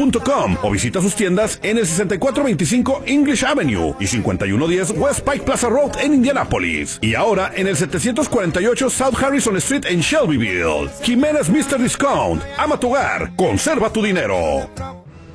jimenezmr.com o visita sus tiendas en el 6425 English Avenue y 5110 West Pike Plaza Road en Indianápolis. Y ahora en el 748 South Harrison Street en Shelbyville. Jiménez Mr. Discount. Ama tu hogar. Conserva tu dinero.